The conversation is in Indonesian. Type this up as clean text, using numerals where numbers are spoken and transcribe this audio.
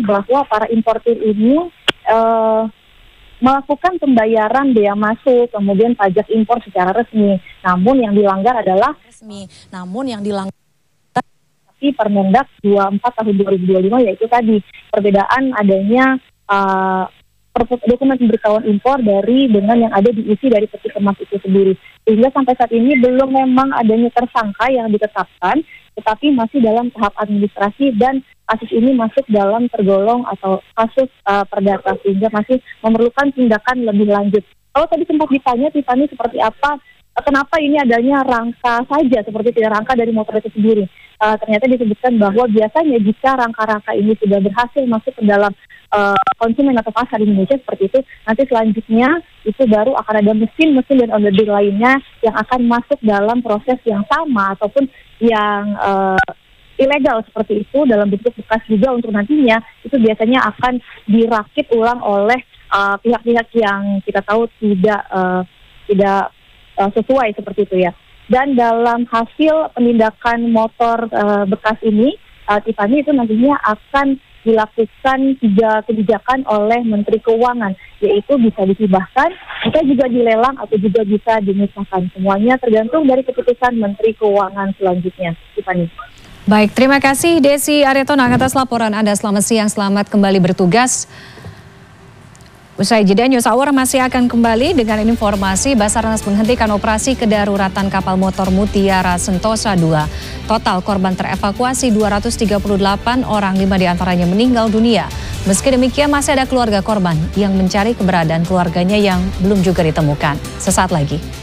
Tiffany, bahwa para importir ini melakukan pembayaran bea masuk, kemudian pajak impor secara resmi. Namun yang dilanggar adalah tapi Permendak 24 tahun 2025, yaitu tadi perbedaan adanya dokumen pemberitahuan impor dengan yang ada diisi dari peti kemas itu sendiri. Sehingga sampai saat ini belum memang adanya tersangka yang ditetapkan, tetapi masih dalam tahap administrasi dan kasus ini masuk dalam tergolong atau kasus perdata, sehingga masih memerlukan tindakan lebih lanjut. Kalau tadi sempat ditanya Tiffany seperti apa, kenapa ini adanya rangka saja seperti tidak rangka dari motor itu sendiri. Ternyata disebutkan bahwa biasanya jika rangka-rangka ini sudah berhasil masuk ke dalam konsumen atau pasar di Indonesia seperti itu, nanti selanjutnya itu baru akan ada mesin-mesin dan on-the-deal lainnya yang akan masuk dalam proses yang sama ataupun yang ilegal seperti itu dalam bentuk bekas juga untuk nantinya itu biasanya akan dirakit ulang oleh pihak-pihak yang kita tahu tidak sesuai seperti itu ya. Dan dalam hasil penindakan motor bekas ini, Tiffany, itu nantinya akan dilakukan 3 kebijakan oleh Menteri Keuangan, yaitu bisa dihibahkan, bisa juga dilelang, atau juga bisa dimusnahkan. Semuanya tergantung dari keputusan Menteri Keuangan selanjutnya, Tiffany. Baik, terima kasih Desi Aritonang atas laporan Anda. Selamat siang, selamat kembali bertugas. Usai jeda, News Hour masih akan kembali dengan informasi Basarnas menghentikan operasi kedaruratan kapal motor Mutiara Sentosa II. Total korban terevakuasi 238 orang, 5 diantaranya meninggal dunia. Meski demikian masih ada keluarga korban yang mencari keberadaan keluarganya yang belum juga ditemukan. Sesaat lagi.